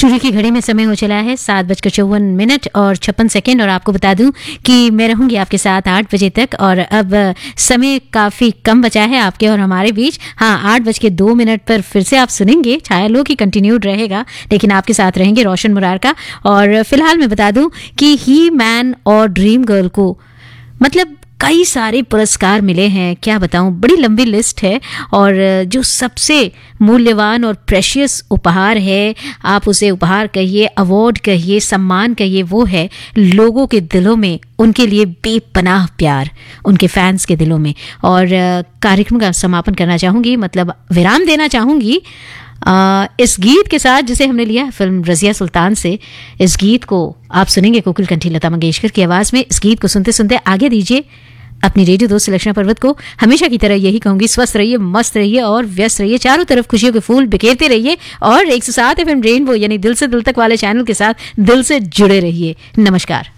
Studio की घड़ी में समय हो चला है 7:54 और 56 सेकेंड। और आपको बता दूं कि मैं रहूंगी आपके साथ 8 बजे तक। और अब समय काफ़ी कम बचा है आपके और हमारे बीच। हाँ, 8:02 पर फिर से आप सुनेंगे छाया लो की कंटिन्यूड रहेगा, लेकिन आपके साथ रहेंगे रोशन मुरार का। और फिलहाल मैं बता दूं कि ही मैन और ड्रीम गर्ल को मतलब कई सारे पुरस्कार मिले हैं, क्या बताऊं, बड़ी लंबी लिस्ट है। और जो सबसे मूल्यवान और प्रेशियस उपहार है, आप उसे उपहार कहिए, अवार्ड कहिए, सम्मान कहिए, वो है लोगों के दिलों में उनके लिए बेपनाह प्यार, उनके फैंस के दिलों में। और कार्यक्रम का समापन करना चाहूँगी, मतलब विराम देना चाहूँगी इस गीत के साथ जिसे हमने लिया है फिल्म रज़िया सुल्तान से। इस गीत को आप सुनेंगे कोकिल कंठी लता मंगेशकर की आवाज़ में। इस गीत को सुनते सुनते आगे दीजिए अपनी रेडियो दोस्त सुलक्षणा पर्वत को। हमेशा की तरह यही कहूंगी, स्वस्थ रहिए, मस्त रहिए और व्यस्त रहिए, चारों तरफ खुशियों के फूल बिखेरते रहिए। और 107 FM रेनबो यानी दिल से दिल तक वाले चैनल के साथ दिल से जुड़े रहिए। नमस्कार।